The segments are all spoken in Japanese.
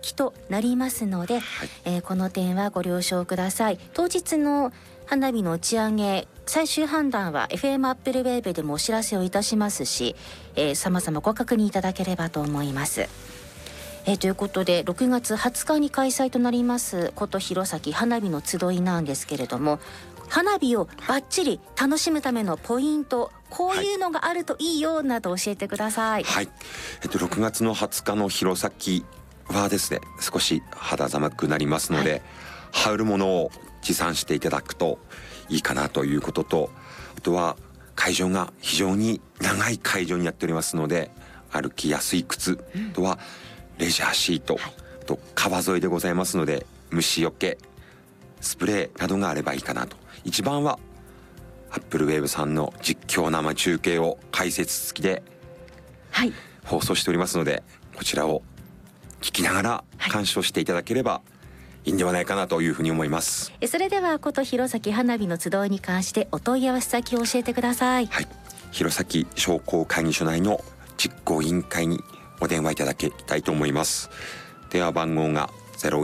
きとなりますので、この点はご了承ください。当日の花火の打ち上げ最終判断は FM アップルウェーブでもお知らせをいたしますし、様々ご確認いただければと思います。ということで6月20日に開催となります古都弘前花火の集いなんですけれども、花火をバッチリ楽しむためのポイント、こういうのがあるといいよなど教えてください。 6月の20日の弘前はですね、少し肌寒くなりますので、羽織るものを持参していただくといいかなということと、あとは会場が非常に長い会場になっておりますので、歩きやすい靴、あとはレジャーシート、あと川沿いでございますので虫よけスプレーなどがあればいいかなと。一番はアップルウェーブさんの実況生中継を解説付きで放送しておりますので、こちらを聞きながら鑑賞していただければいいんではないかなというふうに思います。 それでは古都弘前花火の集いに関してお問い合わせ先を教えてください。 弘前商工会議所内の実行委員会にお電話いただきたいと思います。電話番号が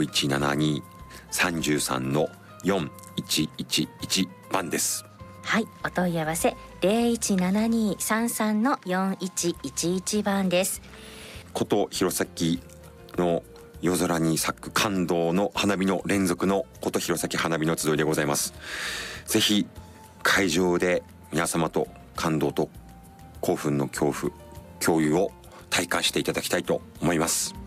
0172-33-4111 番です。 お問い合わせ 0172-33-4111 番です。 古都弘前の夜空に咲く感動の花火の連続の古都弘前花火の集いでございます。ぜひ会場で皆様と感動と興奮の共有を体感していただきたいと思います。